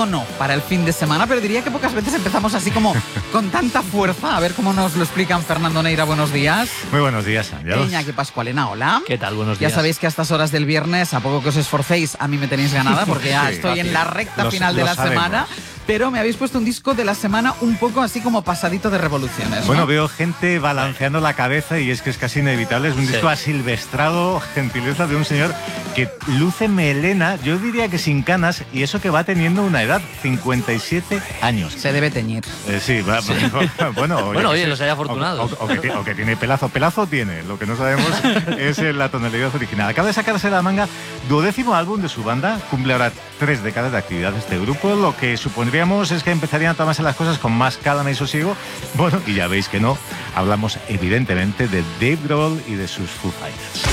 tono para el fin de semana, pero diría que pocas veces empezamos así como con tanta fuerza. A ver cómo nos lo explican. Fernando Neira, buenos días. Muy buenos días, Ángel. Iñaki Pascualena, hola. ¿Qué tal? Buenos días. Ya sabéis que a estas horas del viernes, a poco que os esforcéis, a mí me tenéis ganada porque ya estoy en la recta final de la semana. Pero me habéis puesto un disco de la semana un poco así como pasadito de revoluciones, ¿no? Bueno, veo gente balanceando la cabeza y es que es casi inevitable. Es un disco asilvestrado, gentileza de un señor que luce melena, yo diría que sin canas, y eso que va teniendo una edad, 57 años. Se debe teñir. Sí, va, bueno, oye, los haya afortunado. O que tiene pelazo. Pelazo tiene, lo que no sabemos es la tonalidad original. Acaba de sacarse de la manga 12º álbum de su banda, cumple ahora 3 décadas de actividad de este grupo, lo que supondríamos es que empezarían a tomarse las cosas con más calma y sosiego. Bueno, y ya veis que no, hablamos evidentemente de Dave Grohl y de sus Foo Fighters.